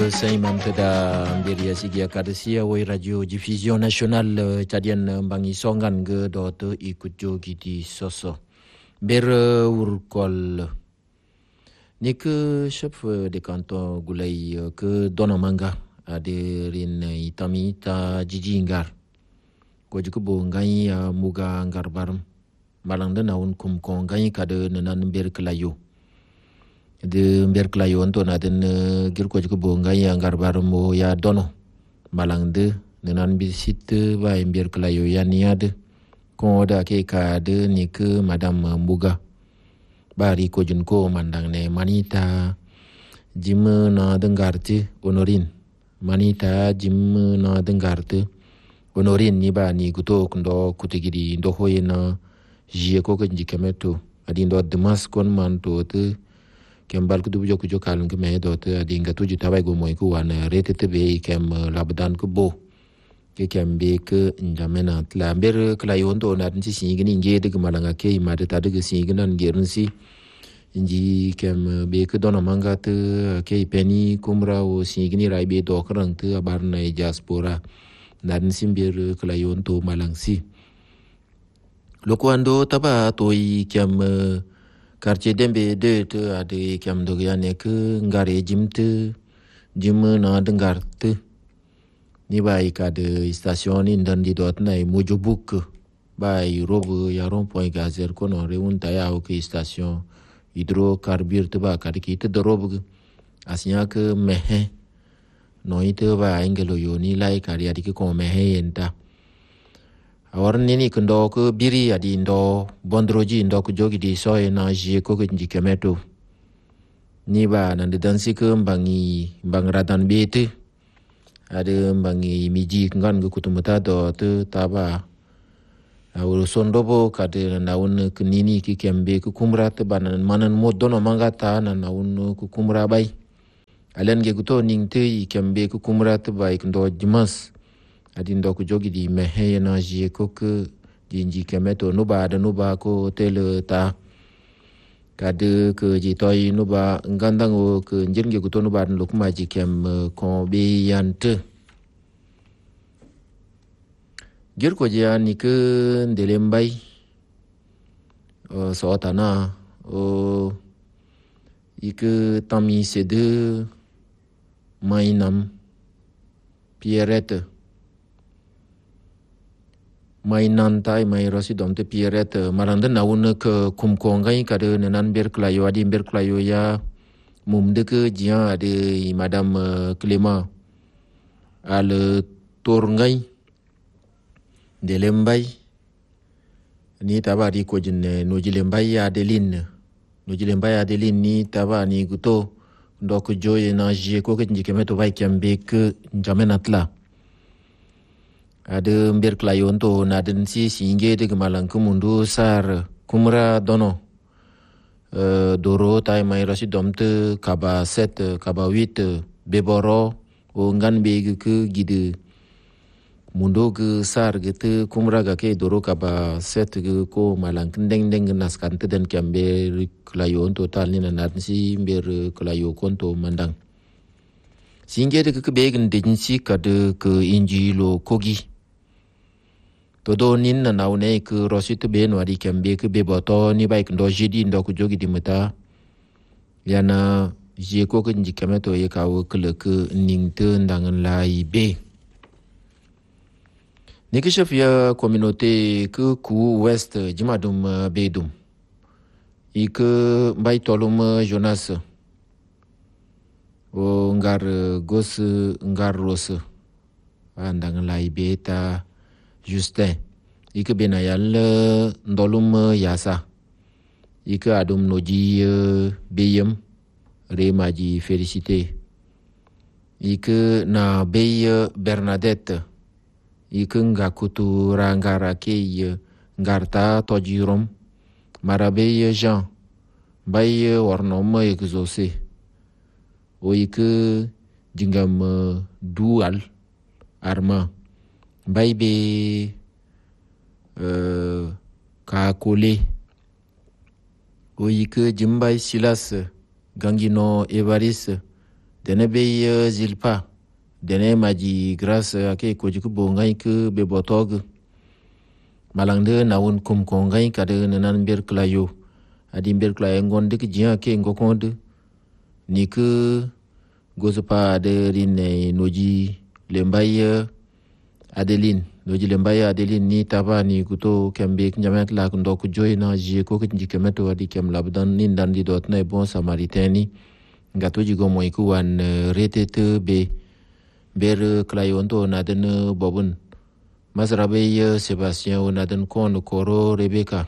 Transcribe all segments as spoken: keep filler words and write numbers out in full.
Saint Mamtada Mbiria Sigia Kadesia Wai Radio Diffusion Nationale Tadian Bangi Songan Ge Dot Ikutjo Giti Soso Ber Urkol Nik chef de canton Gulay ke Donamanga Aderin Itami ta Jiji Ngar Kojukubo Ngai Muga Ngar Baram Malangda Naun Kum Kong Ngai Kade Nanan Ber Kelayo de mber klayo onto na den gir ko ko bo ngai ngar bar mo ya dono malang de nenan bi sit ba mber klayo ya niade ko da ke ka de ni ke madame Mbuga bari ko jun ko mandang ne manita jim na dengarte honorin manita jim na dengarte honorin ni ba ni guto ndo kutigiri ndo hoyena jie ko ko njikemeto adi ndo demas kon man to te kembal ku dujo ku jokal ngi me dot adinga tuju tabay go moy ku wana rete tebe kem labdan ku bo ke kembe ke njamena tla ber klayon do na tinsi singi ni nge de malanga ke ma de tade ke singi nan gerun si inji kem be ke dona manga te ke peni kumra o singi ni rai be do krang te bar na diaspora na tin ber klayon to malang si lokwando taba toy kem quartier dembe de te ade kam dogane ke ngare jimte jim na dengarte ni bai ka de station in dan di dot na mujubuk bai robo ya ron point gazer kono reun ta ya o ke station hydrocarbure te ba ka ki te de robo asnya ke mehe no ite ba engelo yo ni lai ka ri adi ke ko mehe enta awar nini kendo ke biri adi ndo bondroji ndo ku jogi di soe na jie ko ke njikemeto ni ba nan de dansi ke mbangi mbang radan bete ade mbangi miji ngan ku kutumuta do te taba awur sondobo kade na un ke nini ki kembe ku kumra te banan manan modono mangata na na un ku kumra bai alen ge guto ning te kembe ku kumra te bai ndo dimas adi ndo ku jogi di mehe na jie ko ke jinji kemeto no ba da no ba ko tele ta kade ke ji toy no ba ngandang o ke njirnge ku to no ba no kuma ji kem ko be yante gir ko ji ani ke ndelembai o so tana o ike tami sede mainam pierrette mai nantai mai rosi domte pieret maranda naun ke kumkongai kade nenan ber klayo adi ber klayo ya mumde ke jia ade madame Clément al torngai de lembai ni tabari ko jinne no jilembai ya Adeline no jilembai Adeline ni tabani guto ndok joye na jie ko ke njikemeto vai kembe ke njamenatla ade mber klayon to na den si singe de malang kumundu sar kumra dono uh, doro tai mai rasi domte kaba set kaba huit beboro o ngan be ke gide mundo ke sar gete kumra ga ke doro kaba set ge ko malang deng deng nas kan te den kambe klayon to tal ni na si mber klayo konto mandang singe de ke be gen den si kade ke injilo kogi todo nin na naune ke rosit be no adi kembe ke be boto ni bai ndo jidi ndo ku jogi dimata yana je ko ke njikemeto ye kawo kle ke ningte ndangan lai be ne ke chef ya communauté ke ku west jimadum bedum i ke bai tolum Jonas o ngar gos ngar ros andangan lai beta Justin ike benayal ndolum yasa ike adum noji beyem remaji félicité ike na bey Bernadette ike ngakutu rangara ke ngarta tojirom marabey Jean bay warnom exaucé o ike jingam dual arma bay be uh, ka kole o yike jimbay Silas Gangino Evaris dene be zilpa dene maji grâce ake ko jiku bongai ke be botog malangde nawun kum kongai kade nanan ber klayo adi ber klayo ngonde ke jia ke ngokonde ni ke gozopa de rine noji lembaye Adeline noji lembaye Adeline ni taba ni kuto kembe nyamet la ndo ku joy na je ko ke jikemeto adi kem labdan nin dan di dot na bon samaritani ngato jigo moy ku wan retete be ber klayonto na den bobun masrabe Sebastien na den kon koro Rebecca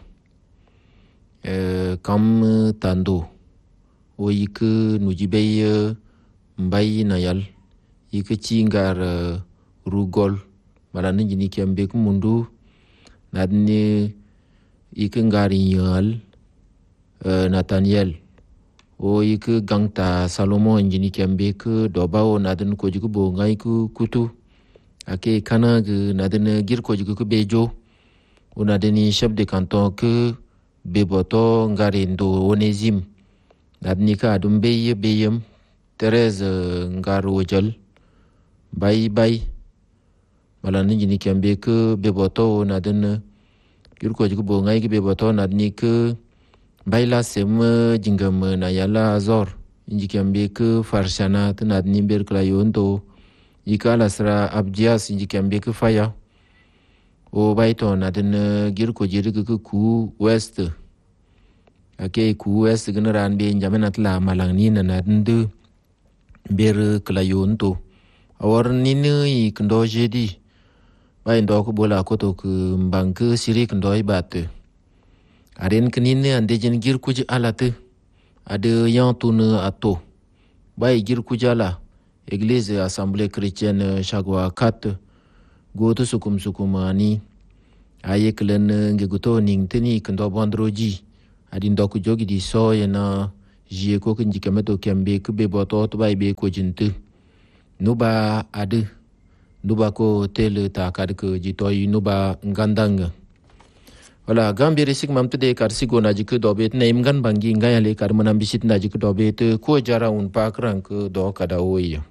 euh kam tando o yik nujibe mbay na yal yik cingar rugol mala ni jini kembe ku mundu nadni yik ngari yal Nathaniel o yik gangta Salomon jini kembe ku dobao nadin ko jiku bo ngai ku kutu ake kana ge nadin gir ko jiku bejo o nadini chef de canton que beboto ngarindo Onésime nadni ka dum beye beyem Thérèse ngaro jol bay bay mala ni jini kembe ku beboto nadin gir ko jiku bo ngai ke beboto nadni ke bayla sem jingam na yala azor inji kembe ke farshana tanad nimber klayonto yikala sra abdias inji kembe ke faya o bayto nadin gir ko jiri ke ku west ake ku west gnaran be njamenat la malangni na nadin de ber klayonto awar nini ikndo jedi bay ndo ko bola ko to ku bank sirik ndo ibate aren kenine ande jen gir kuj alate ade yan tunu ato bay gir kujala église assemblée chrétienne chagwa kat goto sukum sukumani aye klen ngegoto ning teni kendo bandroji adi ndok jogi di so yana jie ko kinji kemeto kembe kube boto to bay be ko jinte nuba ade nuba ko tel ta kad ko jitoy nuba ngandanga wala gambia resik mamtude kar sigo naji ke dobet na imgan bangi ngaya le kar manambisit naji ke dobet ko jara un pakran ke do kada oya